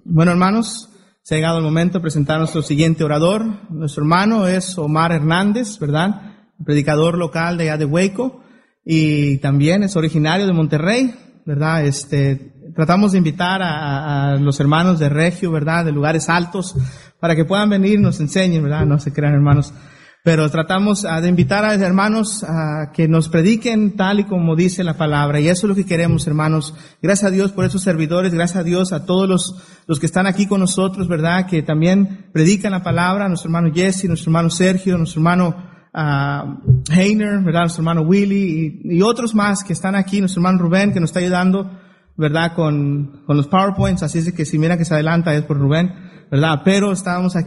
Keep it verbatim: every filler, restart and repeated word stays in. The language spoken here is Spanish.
Bueno, hermanos, se ha llegado el momento de presentar a nuestro siguiente orador. Nuestro hermano es Omar Hernández, ¿verdad? Predicador local de allá de Waco y también es originario de Monterrey, ¿verdad? Este, tratamos de invitar a, a los hermanos de Regio, ¿verdad? De lugares altos para que puedan venir y nos enseñen, ¿verdad? No se crean, hermanos. Pero tratamos uh, de invitar a los hermanos a uh, que nos prediquen tal y como dice la palabra. Y eso es lo que queremos, hermanos. Gracias a Dios por esos servidores. Gracias a Dios a todos los, los que están aquí con nosotros, ¿verdad? Que también predican la palabra. Nuestro hermano Jesse, nuestro hermano Sergio, nuestro hermano uh, Heiner, ¿verdad? Nuestro hermano Willy y, y otros más que están aquí. Nuestro hermano Rubén que nos está ayudando, ¿verdad? Con, con los PowerPoints. Así es que si mira que se adelanta es por Rubén, ¿verdad? Pero estábamos aquí